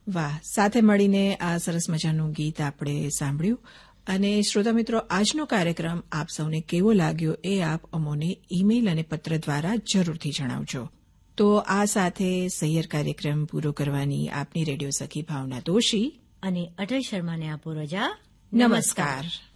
વાહ, સાથે મળીને આ સરસ મજાનું ગીત આપણે સાંભળ્યું. અને શ્રોતા મિત્રો, આજનો કાર્યક્રમ આપ સૌને કેવો લાગ્યો એ આપ અમોને ઇમેઇલ અને પત્ર દ્વારા જરૂરથી જણાવજો. તો આ સાથે સૈયર કાર્યક્રમ પૂરો કરવાની આપની રેડિયો સખી ભાવના દોશી અને અટલ શર્માને આપો રજા. નમસ્કાર.